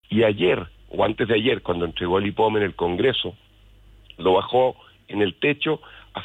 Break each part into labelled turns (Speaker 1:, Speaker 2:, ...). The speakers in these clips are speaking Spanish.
Speaker 1: Y ayer, o antes de ayer, cuando entregó el IPOM en el Congreso, lo bajó en el techo a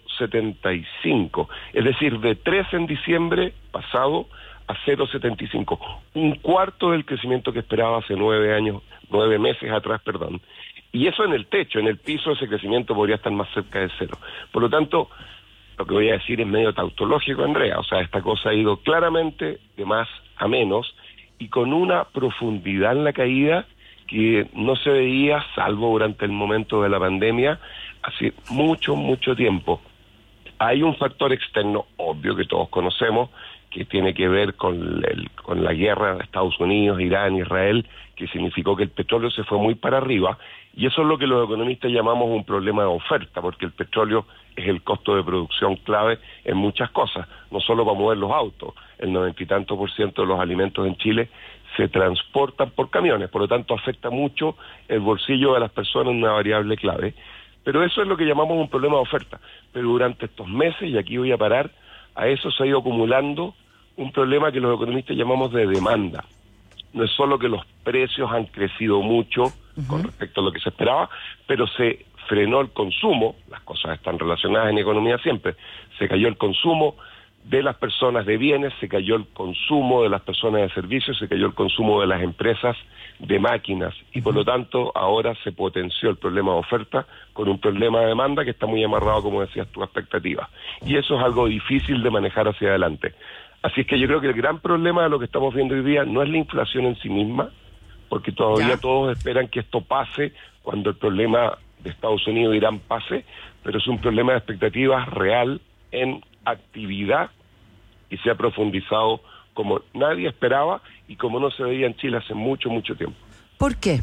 Speaker 1: 0,75, es decir, de 3 en diciembre pasado a 0,75, un cuarto del crecimiento que esperaba hace 9 meses atrás, y eso en el techo. En el piso ese crecimiento podría estar más cerca de cero. Por lo tanto, lo que voy a decir es medio tautológico, Andrea, o sea, esta cosa ha ido claramente de más a menos y con una profundidad en la caída que no se veía, salvo durante el momento de la pandemia, hace mucho, mucho tiempo. Hay un factor externo, obvio, que todos conocemos, que tiene que ver con la guerra de Estados Unidos, Irán, Israel, que significó que el petróleo se fue muy para arriba, y eso es lo que los economistas llamamos un problema de oferta, porque el petróleo es el costo de producción clave en muchas cosas, no solo para mover los autos. El 90 y tanto % de los alimentos en Chile se transportan por camiones, por lo tanto afecta mucho el bolsillo de las personas, una variable clave. Pero eso es lo que llamamos un problema de oferta. Pero durante estos meses, y aquí voy a parar, a eso se ha ido acumulando un problema que los economistas llamamos de demanda. No es solo que los precios han crecido mucho con respecto a lo que se esperaba, pero se frenó el consumo, las cosas están relacionadas en economía siempre, se cayó el consumo de las personas de bienes, se cayó el consumo de las personas de servicios, se cayó el consumo de las empresas de máquinas, y por lo tanto ahora se potenció el problema de oferta con un problema de demanda que está muy amarrado, como decías tú, a expectativas. Y eso es algo difícil de manejar hacia adelante. Así es que yo creo que el gran problema de lo que estamos viendo hoy día no es la inflación en sí misma, porque todavía todos esperan que esto pase cuando el problema de Estados Unidos e Irán pase, pero es un problema de expectativas real en actividad y se ha profundizado como nadie esperaba y como no se veía en Chile hace mucho, mucho tiempo.
Speaker 2: ¿Por qué?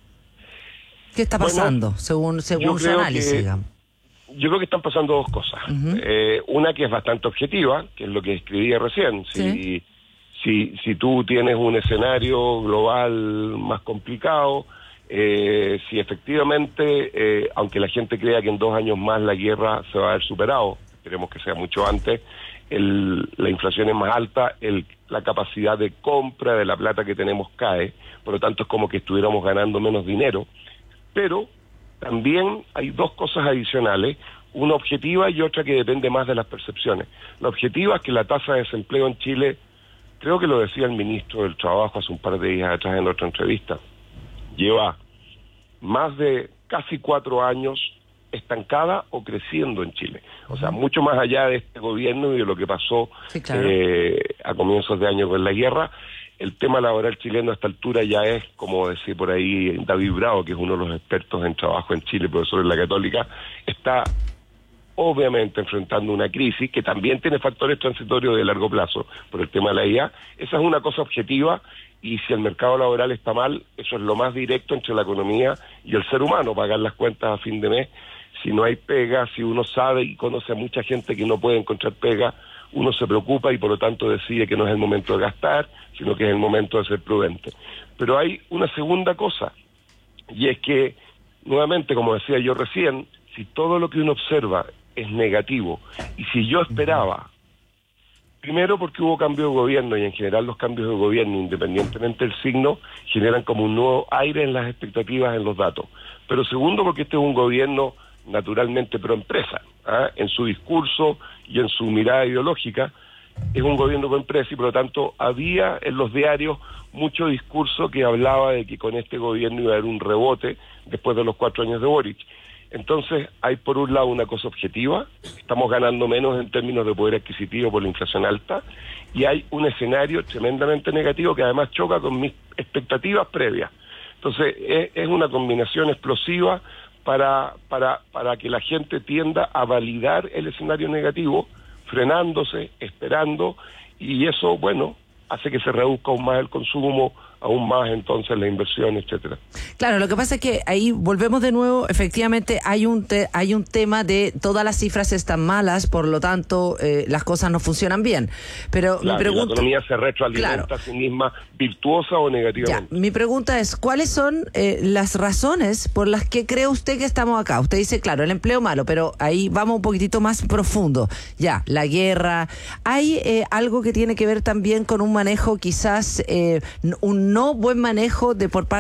Speaker 2: ¿Qué está pasando, según su análisis, digamos?
Speaker 1: Yo creo que están pasando dos cosas. Una que es bastante objetiva, que es lo que escribía recién. Si tú tienes un escenario global más complicado, si efectivamente, aunque la gente crea que en 2 años más la guerra se va a haber superado, esperemos que sea mucho antes, la inflación es más alta, la capacidad de compra de la plata que tenemos cae, por lo tanto es como que estuviéramos ganando menos dinero, pero también hay dos cosas adicionales, una objetiva y otra que depende más de las percepciones. La objetiva es que la tasa de desempleo en Chile, creo que lo decía el ministro del Trabajo hace un par de días atrás en otra entrevista, lleva más de casi 4 años estancada o creciendo en Chile. O sea, mucho más allá de este gobierno y de lo que pasó a comienzos de año con la guerra, el tema laboral chileno a esta altura ya es, como decía por ahí David Bravo, que es uno de los expertos en trabajo en Chile, profesor en la Católica, está obviamente enfrentando una crisis que también tiene factores transitorios de largo plazo por el tema de la IA. Esa es una cosa objetiva, y si el mercado laboral está mal, eso es lo más directo entre la economía y el ser humano, pagar las cuentas a fin de mes. Si no hay pega, si uno sabe y conoce a mucha gente que no puede encontrar pega, uno se preocupa y por lo tanto decide que no es el momento de gastar, sino que es el momento de ser prudente. Pero hay una segunda cosa, y es que, nuevamente, como decía yo recién, si todo lo que uno observa es negativo, y si yo esperaba, primero porque hubo cambio de gobierno, y en general los cambios de gobierno, independientemente del signo, generan como un nuevo aire en las expectativas, en los datos. Pero segundo porque este es un gobierno naturalmente pro empresa, en su discurso y en su mirada ideológica, es un gobierno pro empresa, y por lo tanto había en los diarios mucho discurso que hablaba de que con este gobierno iba a haber un rebote después de los 4 años de Boric. Entonces hay por un lado una cosa objetiva, estamos ganando menos en términos de poder adquisitivo por la inflación alta, y hay un escenario tremendamente negativo que además choca con mis expectativas previas. Entonces es una combinación explosiva para que la gente tienda a validar el escenario negativo, frenándose, esperando, y eso, bueno, hace que se reduzca aún más el consumo, aún más entonces la inversión, etcétera.
Speaker 2: Claro, lo que pasa es que ahí volvemos de nuevo, efectivamente hay un tema de todas las cifras están malas, por lo tanto las cosas no funcionan bien. Pero
Speaker 1: claro,
Speaker 2: mi pregunta,
Speaker 1: la economía se retroalimenta a sí misma, virtuosa o negativamente.
Speaker 2: Ya, mi pregunta es, ¿cuáles son las razones por las que cree usted que estamos acá? Usted dice, claro, el empleo malo, pero ahí vamos un poquitito más profundo. Ya, la guerra, hay algo que tiene que ver también con un manejo quizás, un no buen manejo de por parte